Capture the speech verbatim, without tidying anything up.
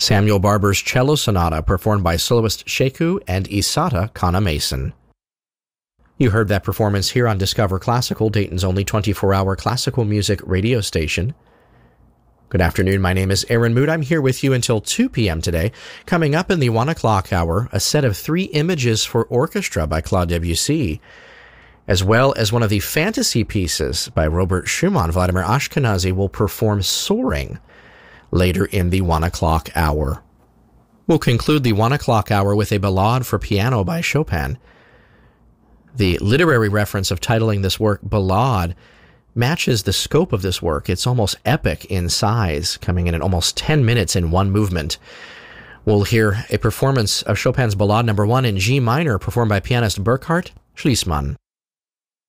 Samuel Barber's Cello Sonata, performed by soloist Sheku and Isata Kana-Mason. You heard that performance here on Discover Classical, Dayton's only twenty-four hour classical music radio station. Good afternoon, my name is Aaron Mood. I'm here with you until two p.m. today. Coming up in the one o'clock hour, a set of three images for orchestra by Claude Debussy, as well as one of the fantasy pieces by Robert Schumann. Vladimir Ashkenazy will perform Soaring later in the one o'clock hour. We'll conclude the one o'clock hour with a ballade for piano by Chopin. The literary reference of titling this work Ballade matches the scope of this work. It's almost epic in size, coming in at almost ten minutes in one movement. We'll hear a performance of Chopin's Ballade number one in G minor, performed by pianist Burkhard Schließmann.